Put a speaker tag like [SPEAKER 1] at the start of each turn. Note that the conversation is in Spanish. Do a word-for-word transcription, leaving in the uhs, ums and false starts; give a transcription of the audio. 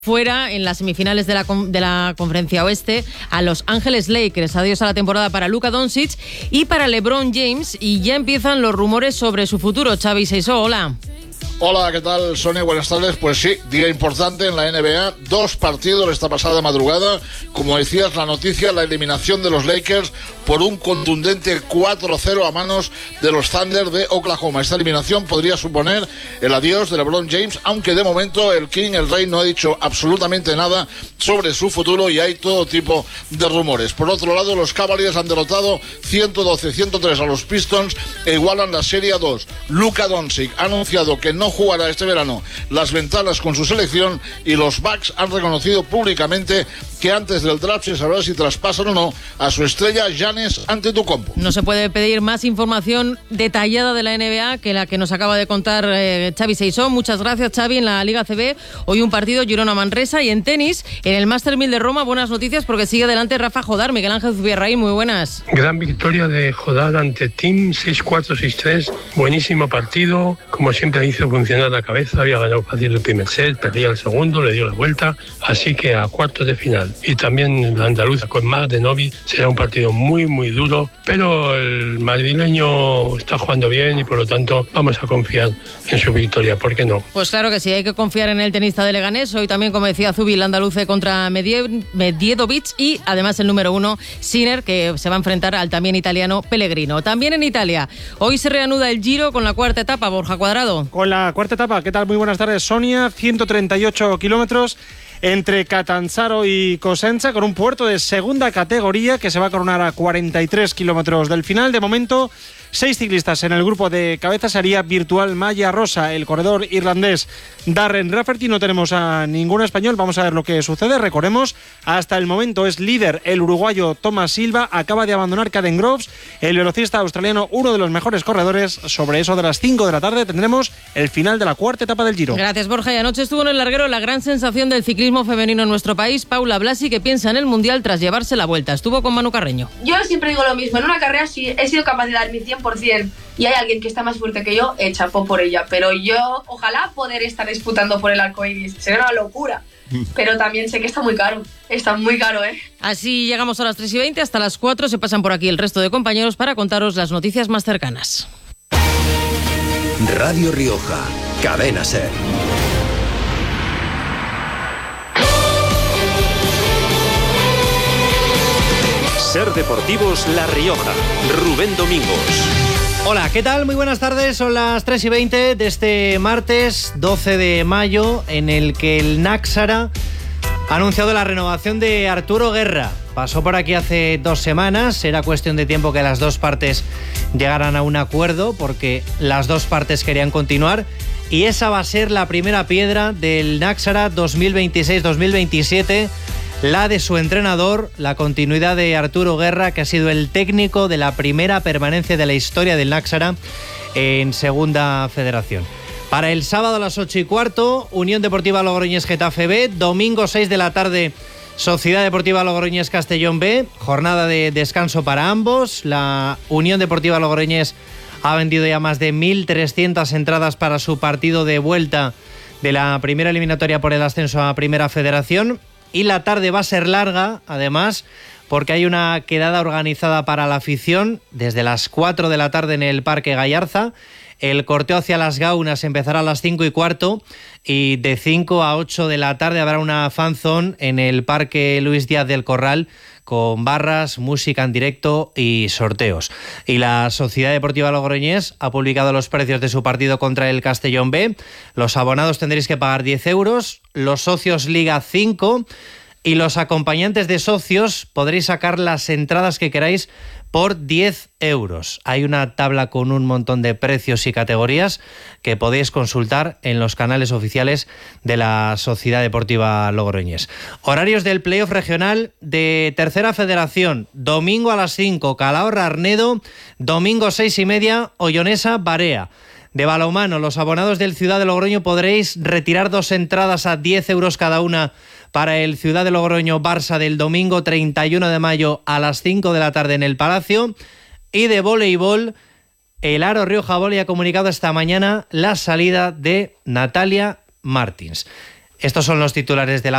[SPEAKER 1] fuera en las semifinales de la, de la Conferencia Oeste a Los Ángeles Lakers. Adiós a la temporada para Luka Doncic y para LeBron James, y ya empiezan los rumores sobre su futuro. Xavi Seisó, hola.
[SPEAKER 2] Hola, ¿qué tal, Sonia? Buenas tardes. Pues sí, día importante en la N B A. Dos partidos esta pasada madrugada. Como decías, la noticia, la eliminación de los Lakers por un contundente cuatro cero a manos de los Thunder de Oklahoma. Esta eliminación podría suponer el adiós de LeBron James, aunque de momento el King, el Rey, no ha dicho absolutamente nada sobre su futuro y hay todo tipo de rumores. Por otro lado, los Cavaliers han derrotado ciento doce a ciento tres a los Pistons e igualan la serie a dos. Luka Doncic ha anunciado que no jugará este verano las ventanas con su selección y los Bucks han reconocido públicamente que antes del draft se sabrá si traspasan o no a su estrella Giannis Antetokounmpo.
[SPEAKER 1] No se puede pedir más información detallada de la N B A que la que nos acaba de contar eh, Xavi Seisó. Muchas gracias, Xavi. En la Liga A C B hoy un partido Girona-Manresa, y en tenis, en el Master mil de Roma, buenas noticias porque sigue adelante Rafa Jodar. Miguel Ángel Zubierraín, muy buenas.
[SPEAKER 3] Gran victoria de Jodar ante Thiem, seis cuatro, seis tres. Buenísimo partido. Como siempre hizo funcionar la cabeza, había ganado fácil el primer set, perdía el segundo, le dio la vuelta, así que a cuartos de final. Y también la andaluza con Mar de Novi será un partido muy muy duro, pero el madrileño está jugando bien y por lo tanto vamos a confiar en su victoria, ¿por qué no?
[SPEAKER 1] Pues claro que sí, hay que confiar en el tenista de Leganés. Hoy también, como decía Zubi, el andaluce contra Medie- Medjedovic y además el número uno Sinner, que se va a enfrentar al también italiano Pellegrino. También en Italia, hoy se reanuda el Giro con la cuarta etapa. Borja Cuadrado.
[SPEAKER 4] Con la cuarta etapa, ¿qué tal? Muy buenas tardes, Sonia. ciento treinta y ocho kilómetros entre Catanzaro y Cosenza, con un puerto de segunda categoría que se va a coronar a cuarenta y tres kilómetros del final. De momento, seis ciclistas en el grupo de cabeza. Sería virtual Maya Rosa, el corredor irlandés Darren Rafferty. No tenemos a ningún español. Vamos a ver lo que sucede. Recordemos, hasta el momento es líder el uruguayo Thomas Silva. Acaba de abandonar Caden Groves, el velocista australiano, uno de los mejores corredores. Sobre eso de las cinco de la tarde tendremos el final de la cuarta etapa del Giro.
[SPEAKER 1] Gracias, Borja. Y anoche estuvo en el larguero la gran sensación del ciclismo femenino en nuestro país, Paula Blasi, que piensa en el Mundial tras llevarse la vuelta. Estuvo con Manu Carreño.
[SPEAKER 5] Yo siempre digo lo mismo, en una carrera sí he sido capaz de dar mi cien por ciento y hay alguien que está más fuerte que yo, eh, chapó por ella, pero yo ojalá poder estar disputando por el arcoiris, sería una locura. Pero también sé que está muy caro, está muy caro, ¿eh?
[SPEAKER 1] Así llegamos a las tres y veinte, hasta las cuatro se pasan por aquí el resto de compañeros para contaros las noticias más cercanas.
[SPEAKER 6] Radio Rioja, Cadena SER. SER Deportivos La Rioja, Rubén Domingos.
[SPEAKER 7] Hola, ¿qué tal? Muy buenas tardes, son las tres y veinte de este martes doce de mayo, en el que el Náxara ha anunciado la renovación de Arturo Guerra. Pasó por aquí hace dos semanas, era cuestión de tiempo que las dos partes llegaran a un acuerdo, porque las dos partes querían continuar, y esa va a ser la primera piedra del Náxara dos mil veintiséis dos mil veintisiete, la de su entrenador, la continuidad de Arturo Guerra, que ha sido el técnico de la primera permanencia de la historia del Náxara en Segunda Federación. Para el sábado a las ocho y cuarto, Unión Deportiva Logroñés Getafe B, domingo seis de la tarde, Sociedad Deportiva Logroñés Castellón B, jornada de descanso para ambos. La Unión Deportiva Logroñés ha vendido ya más de mil trescientas entradas para su partido de vuelta de la primera eliminatoria por el ascenso a Primera Federación. Y la tarde va a ser larga, además, porque hay una quedada organizada para la afición desde las cuatro de la tarde en el Parque Gallarza. El corteo hacia las Gaunas empezará a las cinco y cuarto y de cinco a ocho de la tarde habrá una fanzone en el Parque Luis Díaz del Corral con barras, música en directo y sorteos. Y la Sociedad Deportiva Logroñés ha publicado los precios de su partido contra el Castellón B. Los abonados tendréis que pagar diez euros, los socios Liga cinco y los acompañantes de socios podréis sacar las entradas que queráis por diez euros. Hay una tabla con un montón de precios y categorías que podéis consultar en los canales oficiales de la Sociedad Deportiva Logroñés. Horarios del playoff regional de Tercera Federación: domingo a las cinco, Calahorra Arnedo; domingo seis y media, Ollonesa Barea. De balonmano, los abonados del Ciudad de Logroño podréis retirar dos entradas a diez euros cada una para el Ciudad de Logroño Barça del domingo treinta y uno de mayo a las cinco de la tarde en el Palacio. Y de voleibol, el Aro Rioja Volley ha comunicado esta mañana la salida de Natalia Martins. Estos son los titulares de la